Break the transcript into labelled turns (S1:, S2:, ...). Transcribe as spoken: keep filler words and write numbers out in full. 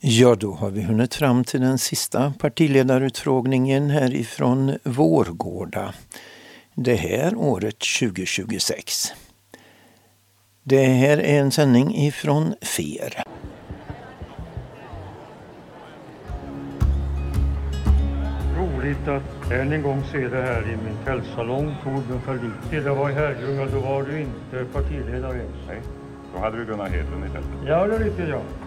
S1: Ja, då har vi hunnit fram till den sista partiledarutfrågningen härifrån Vårgårda. Det här året tjugo tjugosex. Det här är en sändning ifrån F E R.
S2: Roligt att än en gång se det här i min kvällssalong, Torbjörn Fälldin. Det var i Herrljunga, då var du inte partiledare ens.
S3: Nej, då hade du Gunnar Hedlund istället.
S2: Ja, det är riktigt, ja.